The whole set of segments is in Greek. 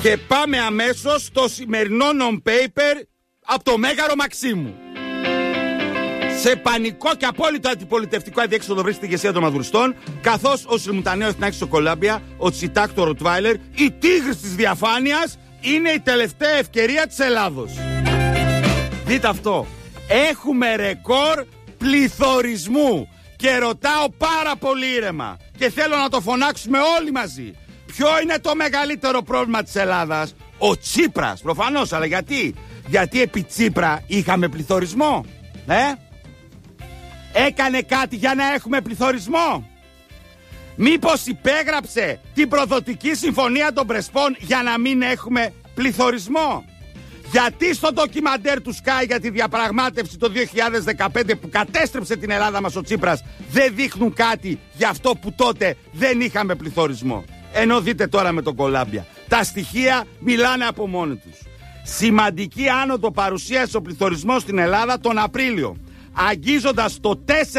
Και πάμε αμέσως στο σημερινό non-paper από το Μέγαρο Μαξίμου. Σε πανικό και απόλυτο αντιπολιτευτικό αδιέξοδο βρίσκεται η ηγεσία των μαδουριστών, καθώς ο Σιμουτανέο Εθνάκης στο Κολάμπια, ο Τσιτάκ το Ροτβάιλερ, η τίγρης της διαφάνειας, είναι η τελευταία ευκαιρία της Ελλάδος. Δείτε αυτό. Έχουμε ρεκόρ πληθωρισμού. Και ρωτάω πάρα πολύ ήρεμα και θέλω να το φωνάξουμε όλοι μαζί. Ποιο είναι το μεγαλύτερο πρόβλημα της Ελλάδας? Ο Τσίπρας, προφανώς, αλλά γιατί? Γιατί επί Τσίπρα είχαμε πληθωρισμό? Έκανε κάτι για να έχουμε πληθωρισμό? Μήπως υπέγραψε την προδοτική συμφωνία των Πρεσπών για να μην έχουμε πληθωρισμό? Γιατί στο ντοκιμαντέρ του Sky για τη διαπραγμάτευση το 2015 που κατέστρεψε την Ελλάδα μας ο Τσίπρας δεν δείχνουν κάτι για αυτό που τότε δεν είχαμε πληθωρισμό? Ενώ δείτε τώρα με τον Κολάμπια, τα στοιχεία μιλάνε από μόνοι τους. Σημαντική άνοδο παρουσίασε ο πληθωρισμός στην Ελλάδα τον Απρίλιο, αγγίζοντας το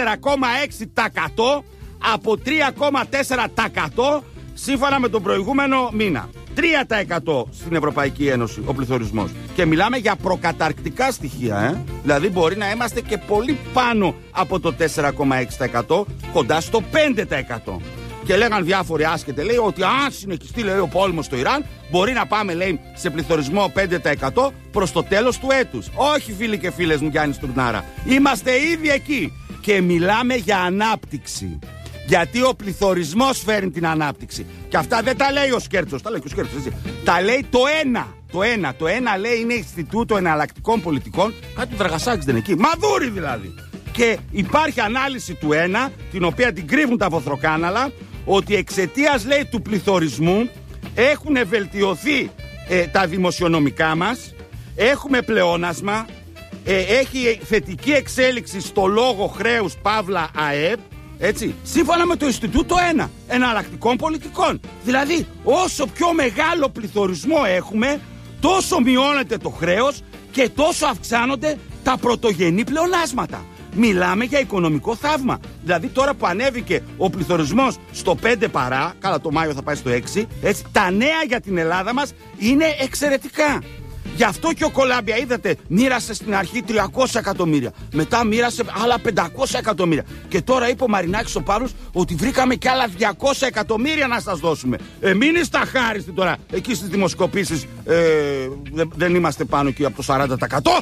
4,6% από 3,4% σύμφωνα με τον προηγούμενο μήνα. 3% στην Ευρωπαϊκή Ένωση ο πληθωρισμός. Και μιλάμε για προκαταρκτικά στοιχεία, Δηλαδή μπορεί να είμαστε και πολύ πάνω από το 4,6%, κοντά στο 5%. Και λέγαν διάφοροι άσχετε, λέει, ότι αν συνεχιστεί, λέει, ο πόλεμος στο Ιράν, μπορεί να πάμε, λέει, σε πληθωρισμό 5% προς το τέλος του έτους. Όχι, φίλοι και φίλες μου, Γιάννη Στουρνάρα. Είμαστε ήδη εκεί. Και μιλάμε για ανάπτυξη. Γιατί ο πληθωρισμός φέρνει την ανάπτυξη. Και αυτά δεν τα λέει ο Σκέρτσος, τα λέει και ο Σκέρτσος, έτσι. Τα λέει το ένα. Το ένα λέει είναι Ινστιτούτο Εναλλακτικών Πολιτικών. Κάτι του Δραγασάκης δεν είναι εκεί. Μαδούρι δηλαδή. Και υπάρχει ανάλυση του ένα, την οποία την κρύβουν τα βοθροκάναλα, ότι εξαιτίας, λέει, του πληθωρισμού έχουν βελτιωθεί τα δημοσιονομικά μας, έχουμε πλεόνασμα, έχει θετική εξέλιξη στο λόγο χρέους παύλα ΑΕΠ, έτσι, σύμφωνα με το Ινστιτούτο 1 Εναλλακτικών Πολιτικών. Δηλαδή, όσο πιο μεγάλο πληθωρισμό έχουμε, τόσο μειώνεται το χρέος και τόσο αυξάνονται τα πρωτογενή πλεονάσματα. Μιλάμε για οικονομικό θαύμα. Δηλαδή τώρα που ανέβηκε ο πληθωρισμός στο 5 παρά, καλά το Μάιο θα πάει στο 6, έτσι, τα νέα για την Ελλάδα μας είναι εξαιρετικά. Γι' αυτό και ο Κολάμπια, είδατε, μοίρασε στην αρχή 300 εκατομμύρια. Μετά μοίρασε άλλα 500 εκατομμύρια. Και τώρα είπε ο Μαρινάκης ο Παύλος ότι βρήκαμε και άλλα 200 εκατομμύρια να σας δώσουμε. Μην είστε αχάριστοι τώρα. Εκεί στις δημοσκοπήσεις δεν είμαστε πάνω εκεί από το 40%.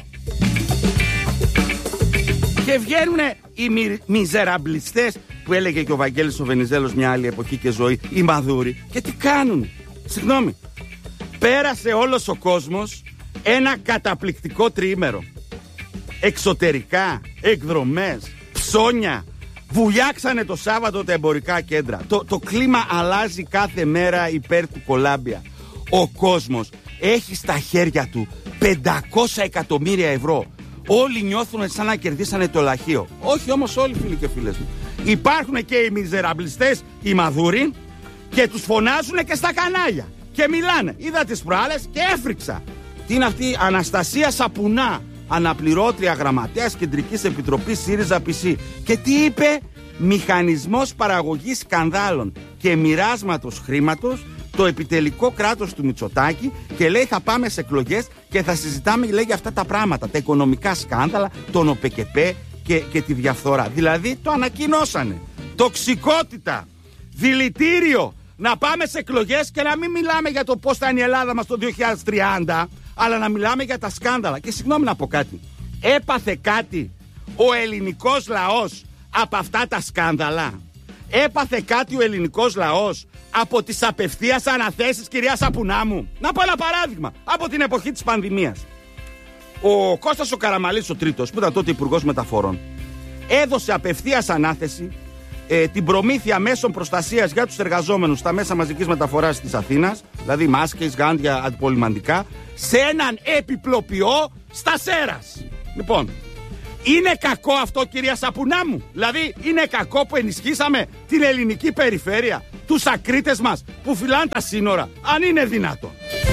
Και βγαίνουν οι μιζεραμπλιστές που έλεγε και ο Βαγγέλης ο Βενιζέλος μια άλλη εποχή και ζωή, οι μαδούροι. Και τι κάνουν? Συγγνώμη. Πέρασε όλος ο κόσμος ένα καταπληκτικό τριήμερο. Εξωτερικά, εκδρομές, ψώνια. Βουλιάξανε το Σάββατο τα εμπορικά κέντρα. Το κλίμα αλλάζει κάθε μέρα υπέρ του Κολάμπια. Ο κόσμος έχει στα χέρια του 500 εκατομμύρια ευρώ. Όλοι νιώθουν σαν να κερδίσανε το λαχείο. Όχι όμως όλοι, φίλοι και φίλες μου. Υπάρχουν και οι μιζεραμπλιστές, οι μαδούροι, και τους φωνάζουν και στα κανάλια. Και μιλάνε. Είδα τις προάλλες και έφρυξα. Τι είναι αυτή? Αναστασία Σαπουνά, αναπληρώτρια γραμματέας Κεντρικής Επιτροπής ΣΥΡΙΖΑ ΠΣ. Και τι είπε? Μηχανισμός παραγωγής σκανδάλων και μοιράσματος χρήματος, το επιτελικό κράτος του Μητσοτάκη, και λέει θα πάμε σε εκλογές και θα συζητάμε, λέει, για αυτά τα πράγματα, τα οικονομικά σκάνδαλα, τον ΟΠΕΚΕΠΕ και τη διαφθορά. Δηλαδή το ανακοινώσανε. Τοξικότητα, δηλητήριο, να πάμε σε εκλογές και να μην μιλάμε για το πώς θα είναι η Ελλάδα μας το 2030, αλλά να μιλάμε για τα σκάνδαλα. Και συγγνώμη να πω κάτι. Έπαθε κάτι ο ελληνικός λαός από αυτά τα σκάνδαλα? Έπαθε κάτι ο ελληνικός λαός από τις απευθείας αναθέσεις, κυρία Σαπουνά μου? Να πω ένα παράδειγμα από την εποχή της πανδημίας. Ο Κώστας ο Καραμαλής ο τρίτος, που ήταν τότε υπουργός μεταφορών, έδωσε απευθείας ανάθεση την προμήθεια μέσων προστασίας για τους εργαζόμενους στα μέσα μαζικής μεταφοράς της Αθήνας, δηλαδή μάσκες, γάντια, αντιπολιμαντικά, σε έναν επιπλοποιό στα Σέρας. Λοιπόν, είναι κακό αυτό, κυρία Σαπουνά μου? Δηλαδή είναι κακό που ενισχύσαμε την ελληνική περιφέρεια, τους ακρίτες μας που φυλάνε τα σύνορα? Αν είναι δυνατόν.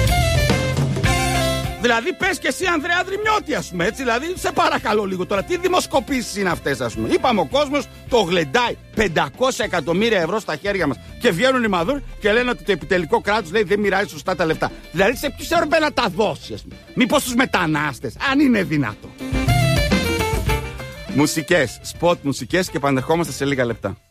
Δηλαδή πες και εσύ, Ανδρέα Δρυμιώτη, ας πούμε, έτσι, δηλαδή σε παρακαλώ λίγο τώρα, τι δημοσκοπήσεις είναι αυτές, ας πούμε? Είπαμε ο κόσμος το γλεντάει. 500 εκατομμύρια ευρώ στα χέρια μας. Και βγαίνουν οι μαδούροι και λένε ότι το επιτελικό κράτος λέει δεν μοιράζει σωστά τα λεφτά. Δηλαδή σε ποιους έπρεπε να τα δώσει, μήπως στους μετανάστες, αν είναι δυνατό. Μουσικές, σποτ μουσικές και επανερχόμαστε σε λίγα λεπτά.